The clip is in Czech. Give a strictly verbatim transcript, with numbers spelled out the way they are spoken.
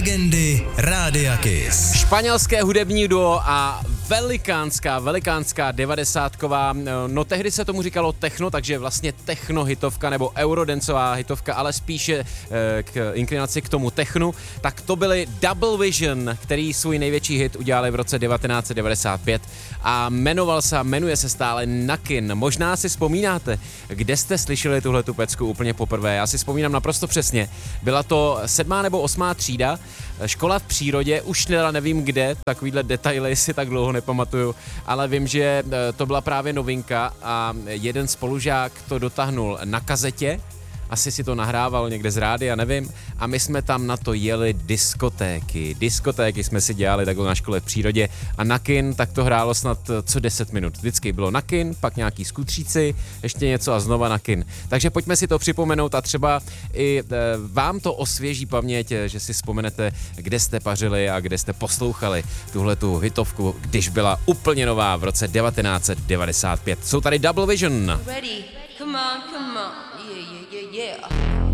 Legendy Rádia Kiss. Španělské hudební duo a velikánská, velikánská devadesátková, no tehdy se tomu říkalo techno, takže vlastně techno hitovka nebo eurodancová hitovka, ale spíše k inklinaci k tomu technu, tak to byly Double Vision, který svůj největší hit udělali v roce devatenáct set devadesát pět a jmenoval se, jmenuje se stále Nakin. Možná si vzpomínáte, kde jste slyšeli tuhle tu pecku úplně poprvé. Já si vzpomínám naprosto přesně. Byla to sedmá nebo osmá třída, škola v přírodě, už teda nevím kde, takovýhle detaily si tak dlouho nepamatuju, ale vím, že to byla právě novinka a jeden spolužák to dotáhnul na kazetě, asi si to nahrával někde z rádia, nevím, a my jsme tam na to jeli diskotéky. Diskotéky jsme si dělali takhle na škole v přírodě a Nakin, tak to hrálo snad co deset minut. Vždycky bylo Nakin, pak nějaký skutříci, ještě něco a znova Nakin. Takže pojďme si to připomenout a třeba i e, vám to osvěží paměť, že si vzpomenete, kde jste pařili a kde jste poslouchali tuhletu hitovku, když byla úplně nová v roce devatenáct set devadesát pět. Jsou tady Double Vision. Ready? Come on, come on. Yeah, yeah, yeah, yeah.